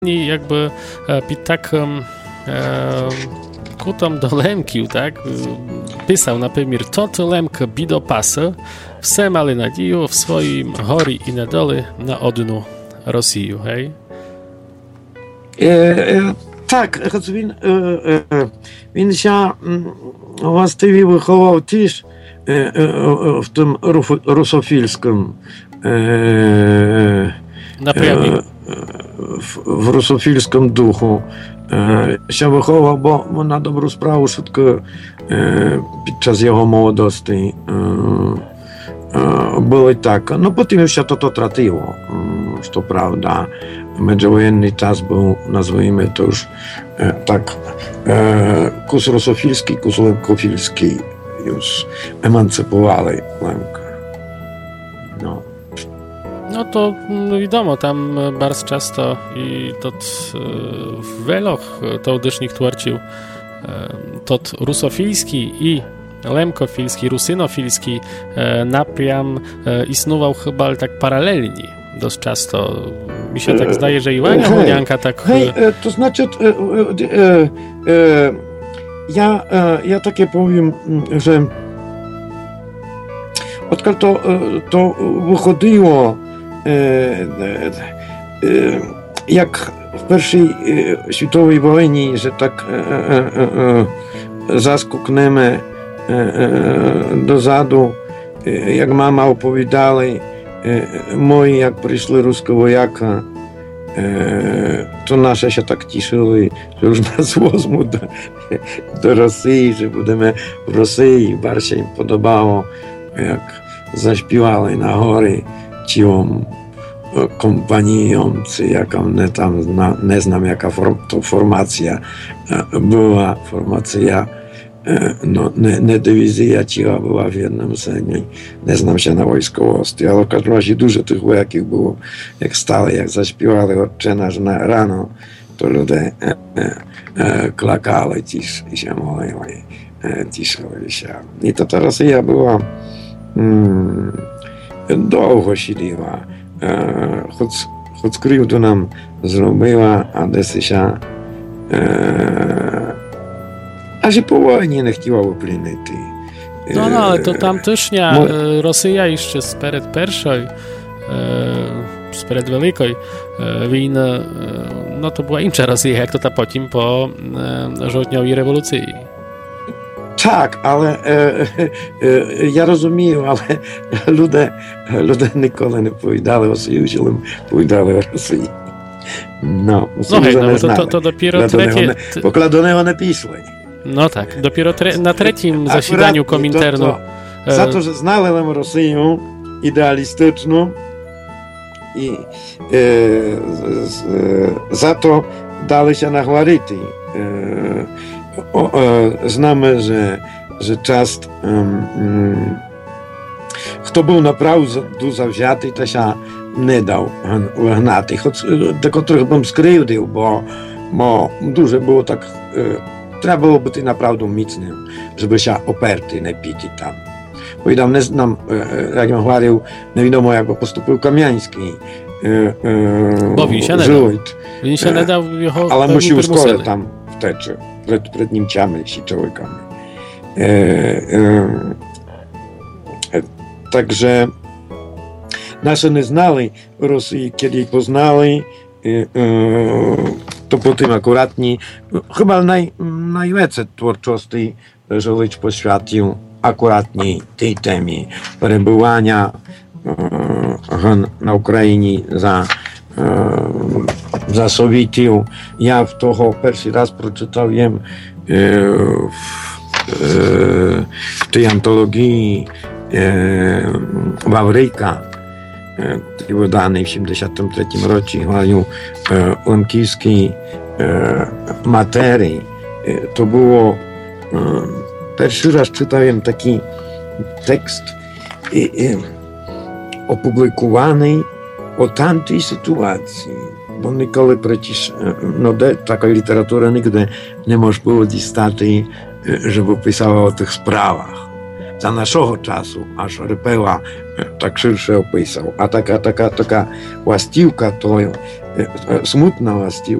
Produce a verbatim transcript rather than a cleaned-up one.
I jakby pід таким kutом do Lemkił, tak? Pisał na przykład, to to Lemka bido pasa, все мали надію в своїм горі і недолі на одну Росію, hej? E, e, tak, він, e, e, він się właściwie wychował też e, e, w tym rusofilskim e, e, w, w rusofilskim duchu e, się wychował, bo, bo na dobrą sprawę szybko e, podczas jego młodości e, było tak. No potem już się to, to traciło, to prawda. Międzywojenny czas był, nazwijmy to już e, tak, e, kus rusofilski, kus lemkofilski już emancypowali Lemka. No. No to no wiadomo, tam bardzo często i to w wieloch teoretycznych twórców to rusofilski i lemkofilski, rusynofilski napiam istnował chyba tak paralelnie. Dość często mi się tak zdaje, że i Łania Hunianka tak... Hej, to znaczy e, e, e, ja, e, ja takie powiem, że odkąd to, to wychodziło e, e, jak w pierwszej światowej wojnie, że tak e, e, e, zaskoknemy e, e, do zadu, e, jak mama opowiadali, moi, jak przyszli ruskie wojaka, to nasze się tak cieszyły, że już nas wezmą do, do Rosji, że będziemy w Rosji. Bardzo się im podobało, jak zaśpiewali na góry ciłą kompanią, czy jaką nie, tam, nie znam jaka form, to formacja była, formacja no, nie, nie dywizja cicha była w jednym sensie, nie znam się na wojskowości, ale w każdym razie dużo tych wojaków było, jak stali, jak zaśpiewali Otcze Nasz na rano, to ludzie e, e, e, klakali cisz, i się modlili, e, cieszyli się. I to ta Rosja była mm, długo siedziała, e, choć, choć krzywdę nam zrobiła, a desy się e, a że po wojnie nie chciała upłynąć. No, no, ale to tam też nie. Mo... Rosja jeszcze spred pierwszej, spred wielkiej wojny, no to była inna Rosja, jak to ta potem po żołnierskiej rewolucji. Tak, ale e, e, ja rozumiem, ale ludzie, ludzie nikogo nie powiedzieli o Sojuszu, powiedzieli o Rosji. No, no hej, no to, to, to dopiero trzecie... Pokładonego nie pisali. No tak, dopiero tre, na trzecim zasiedaniu Kominternu. To, to, za to, że znałem Rosję idealistyczną i e, z, e, za to dali się nachwaliti. E, e, znamy, że, że czas um, kto był naprawdę zawzięty, to się nie dał ugnati. Choć tylko trochę bym skrywił, bo, bo dużo było tak e, trzeba było być naprawdę mocnym, żeby się operty nie pić tam. Bo i tam nie znam, jak ja mówił, nie wiadomo jak postąpił Kamiański. Bo win się nie dał. Win się nie dał. Ale musiał skoro tam wtecz, przed, przed Niemcami i człowiekami. E, e, także nasze nie znali Rosji, kiedy ich poznali, e, e, to potem akuratnie, chyba naj, najwięcej twórczości Żołnierz poświęcił akuratnie tej temie przebywania e, na Ukrainie za, e, za Sowietów. Ja w toho pierwszy raz przeczytałem e, w, e, w tej antologii e, Wawryka, wydanej w siedemdziesiątym trzecim roku chwalił e, lemkowskiej e, materii. E, to było e, pierwszy raz czytałem taki tekst e, e, opublikowany o tamtej sytuacji, bo nikogo przecież no, de, takiej literatury nigdy nie można było dostać, żeby pisała o tych sprawach. Za naszego czasu, aż Rypeła tak szersze opisał. A taka, taka, taka właściwka to смутна властивість.